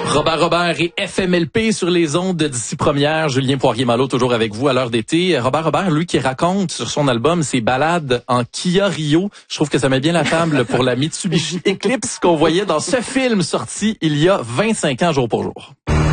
Robert et FMLP sur les ondes d'ici première. Julien Poirier-Malo toujours avec vous à l'heure d'été. Robert, lui qui raconte sur son album ses balades en Kia Rio. Je trouve que ça met bien la table pour la Mitsubishi Eclipse qu'on voyait dans ce film sorti il y a 25 ans jour pour jour.